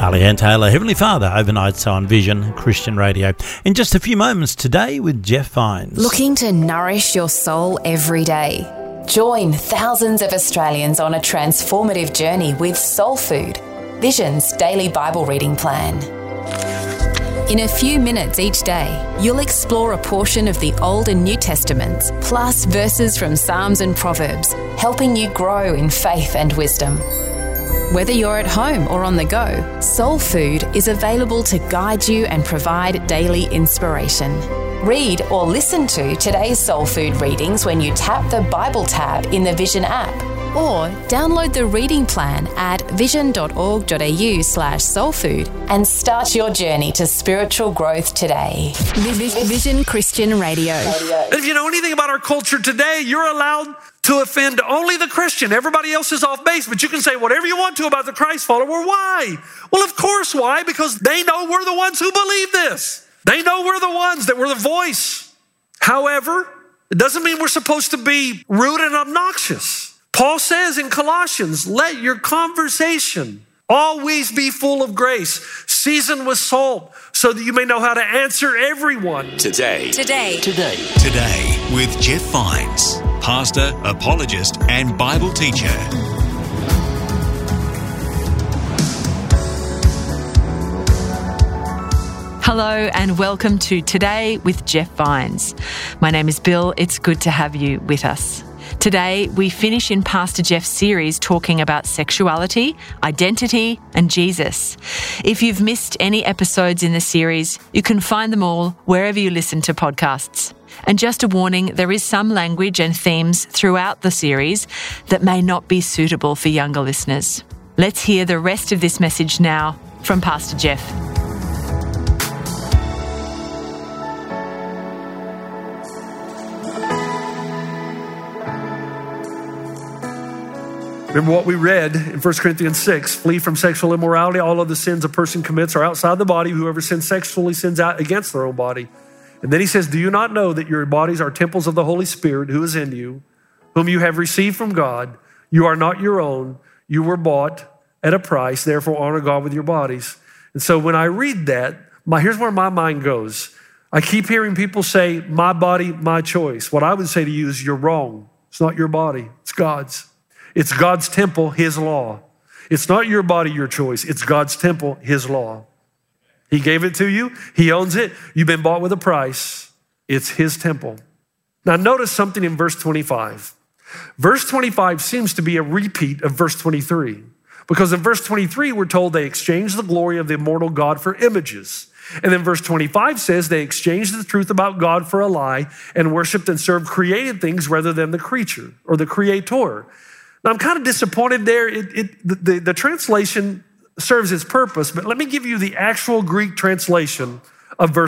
Carly Ann Taylor, Heavenly Father, overnight on Vision Christian Radio. In just a few moments today with Jeff Vines. Looking to nourish your soul every day? Join thousands of Australians on a transformative journey with Soul Food, Vision's daily Bible reading plan. In a few minutes each day, you'll explore a portion of the Old and New Testaments, plus verses from Psalms and Proverbs, helping you grow in faith and wisdom. Whether you're at home or on the go, Soul Food is available to guide you and provide daily inspiration. Read or listen to today's Soul Food readings when you tap the Bible tab in the Vision app, or download the reading plan at vision.org.au/soulfood and start your journey to spiritual growth today. Vision Christian Radio. And if you know anything about our culture today, you're allowed to offend only the Christian. Everybody else is off base, but you can say whatever you want to about the Christ follower. Why? Well, of course, why? Because they know we're the ones who believe this. They know we're the ones, that we're the voice. However, it doesn't mean we're supposed to be rude and obnoxious. Paul says in Colossians, let your conversation always be full of grace, seasoned with salt, so that you may know how to answer everyone. Today with Jeff Vines, pastor, apologist, and Bible teacher. Hello and welcome to Today with Jeff Vines. My name is Bill. It's good to have you with us. Today, we finish in Pastor Jeff's series talking about sexuality, identity, and Jesus. If you've missed any episodes in the series, you can find them all wherever you listen to podcasts. And just a warning, there is some language and themes throughout the series that may not be suitable for younger listeners. Let's hear the rest of this message now from Pastor Jeff. Remember what we read in 1 Corinthians 6, flee from sexual immorality. All of the sins a person commits are outside the body. Whoever sins sexually sins out against their own body. And then he says, do you not know that your bodies are temples of the Holy Spirit who is in you, whom you have received from God? You are not your own. You were bought at a price. Therefore, honor God with your bodies. And so when I read that, here's where my mind goes. I keep hearing people say, my body, my choice. What I would say to you is you're wrong. It's not your body. It's God's. It's God's temple, his law. It's not your body, your choice. It's God's temple, his law. He gave it to you. He owns it. You've been bought with a price. It's his temple. Now notice something in verse 25. Verse 25 seems to be a repeat of verse 23. Because in verse 23, we're told they exchanged the glory of the immortal God for images. And then verse 25 says they exchanged the truth about God for a lie and worshiped and served created things rather than the creature or the creator. Now, I'm kind of disappointed there. The translation serves its purpose, but let me give you the actual Greek translation of verse